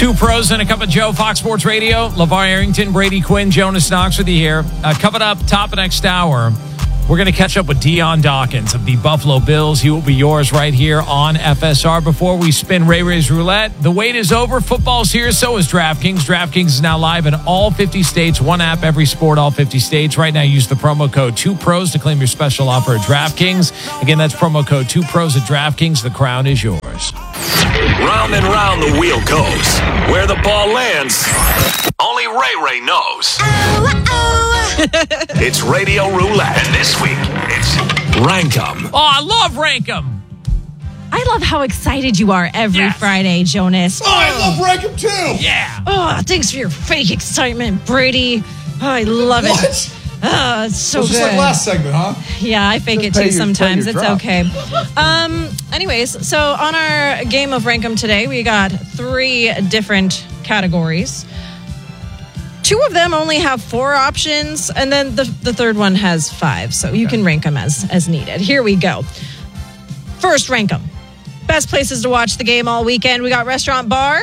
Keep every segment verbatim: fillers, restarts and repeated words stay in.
Two pros and a cup of Joe, Fox Sports Radio. LeVar Arrington, Brady Quinn, Jonas Knox with you here. Uh, coming up, top of next hour, we're going to catch up with Dion Dawkins of the Buffalo Bills. He will be yours right here on F S R. Before we spin Ray Ray's Roulette, the wait is over. Football's here, so is DraftKings. DraftKings is now live in all fifty states. One app, every sport, all fifty states. Right now, use the promo code two pros to claim your special offer at DraftKings. Again, that's promo code two pros at DraftKings. The crown is yours. Round and round the wheel goes. Where the ball lands, only Ray Ray knows. Oh, oh. It's Radio Roulette. And this week, it's Rankum. Oh, I love Rankum. I love how excited you are every Yes. Friday, Jonas. Oh, I love Rankum too. Yeah. Oh, thanks for your fake excitement, Brady. Oh, I love What? it. Oh, it's so It was good. just like last segment, huh? Yeah, I fake it Just pay too your- sometimes. pay your It's drop. okay. Um. Anyways, so on our game of Rankum today, we got three different categories. Two of them only have four options, and then the, the third one has five. So you can rank them as, as needed. Here we go. First, rank them. Best places to watch the game all weekend. We got restaurant, bar.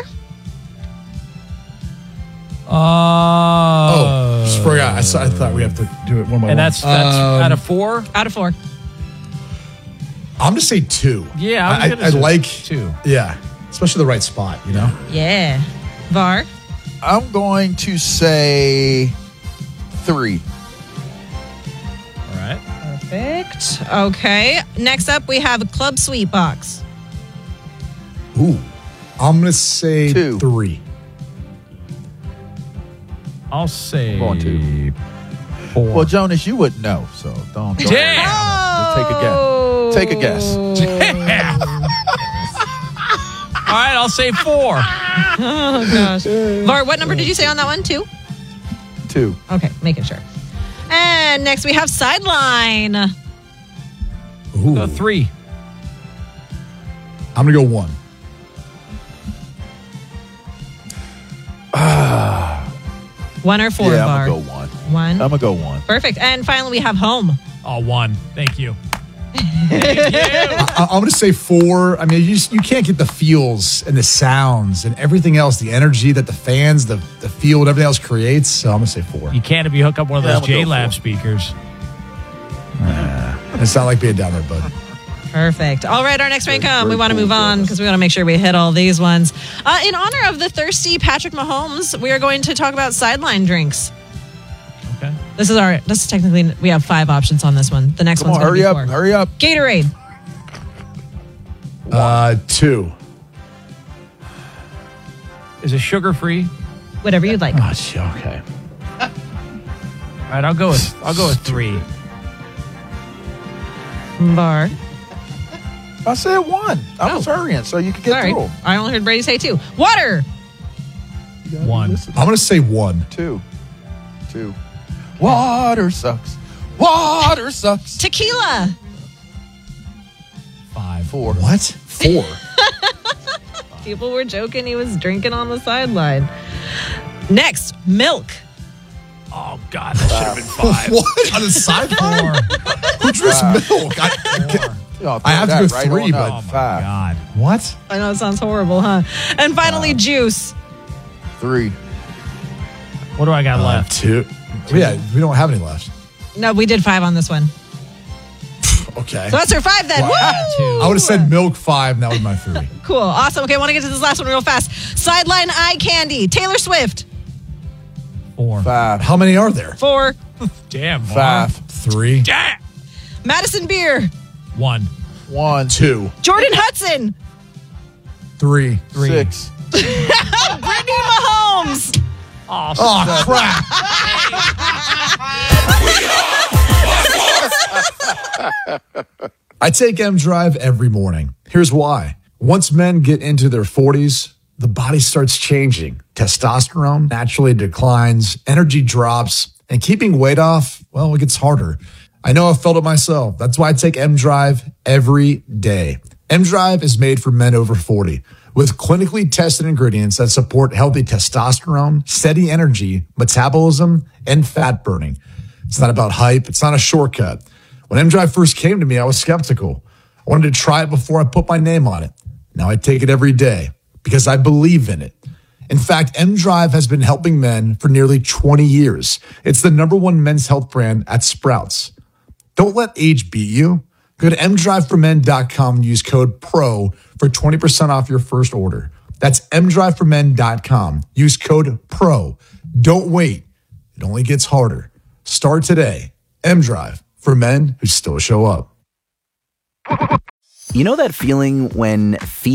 Uh, Oh, just forgot. I, saw, I thought we have to do it one by one. and that's, that's Um, out of four? Out of four. I'm gonna say two. Yeah, I was I, gonna I say like two. Yeah, especially the right spot. You know. Yeah. Var. I'm going to say three. All right. Perfect. Okay. Next up, we have Club Sweet Box. Ooh, I'm gonna say Two. three. I'll say Going two. four. Well, Jonas, you wouldn't know, so don't. don't Damn. Just take a guess. Take a guess. Damn. All right, I'll say four. Oh, gosh. Var, what number did you say on that one? Two? Two. Okay, making sure. And next we have Sideline. Ooh, Go three. I'm gonna go one. One or four, yeah, Var? I'm going to go one. One. I'm going to go one. Perfect. And finally, we have Home. Oh, one. Thank you. I, I'm gonna say four. I mean, you just, you can't get the feels and the sounds and everything else, the energy that the fans, the the field, everything else creates. So I'm gonna say four. You can't if you hook up one of Yeah, those I'm gonna go J-Lab four. speakers. It's not like being down there, bud. Perfect. All right, our next rank Very, up. We very want to cool, move on Jonas. because we want to make sure we hit all these ones. Uh, in honor of the thirsty Patrick Mahomes, we are going to talk about sideline drinks. Okay. This is our. This is technically we have five options on this one. The next Come one's on, going to hurry be up. four. Hurry up. Gatorade. Uh, two. Is it sugar-free? Whatever you'd like. Oh, gee, okay. All right, I'll go with I'll go with three. Bar. I said one. I was Oh. hurrying so you could get Sorry, through. I only heard Brady say two. Water. You gotta One. listen. I'm gonna say one. Two. Two. Water sucks. Water sucks. Tequila. Five. Four. What? Four. People were joking he was drinking on the sideline. Next, milk. Oh, God, that should have been five. What on the sideline? Who drinks milk? I, I, Y'all I have to throw go that right three, on but- up. Oh, my five. God. what? I know it sounds horrible, huh? And finally, juice. Three. What do I got Uh, left? two. Yeah, we don't have any left. No, we did five on this one. Okay. So that's our five then. Wow. Woo! Two. I would have said milk five, and that was my three. Cool. Awesome. Okay, I want to get to this last one real fast. Sideline eye candy. Taylor Swift. Four. Five. How many are there? Four. Damn. Marv. Five. Three. Damn. Madison Beer. One. One. Two. Jordan Hudson. Three. Three. Six. Brittany Mahomes. Oh, Oh, crap. I take M Drive every morning. Here's why. Once men get into their forties, the body starts changing. Testosterone naturally declines, energy drops, and keeping weight off, well, it gets harder. I know I've felt it myself. That's why I take M Drive every day. M Drive is made for men over forty with clinically tested ingredients that support healthy testosterone, steady energy, metabolism, and fat burning. It's not about hype. It's not a shortcut. When M Drive first came to me, I was skeptical. I wanted to try it before I put my name on it. Now I take it every day because I believe in it. In fact, M Drive has been helping men for nearly twenty years. It's the number one men's health brand at Sprouts. Don't let age beat you. Go to m drive for men dot com and use code PRO for twenty percent off your first order. That's m drive for men dot com. Use code PRO. Don't wait. It only gets harder. Start today. M-Drive, for men who still show up. You know that feeling when feet